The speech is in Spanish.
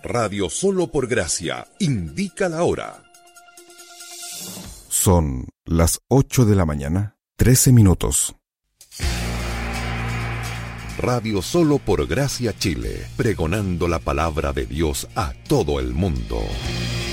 Radio Solo por Gracia indica la hora. Son las 8 de la mañana, 13 minutos. Radio Solo por Gracia Chile, pregonando la palabra de Dios a todo el mundo.